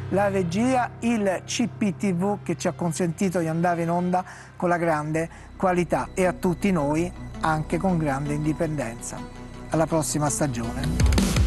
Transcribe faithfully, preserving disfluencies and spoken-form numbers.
la regia, il C P T V che ci ha consentito di andare in onda con la grande qualità e a tutti noi anche con grande indipendenza. Alla prossima stagione.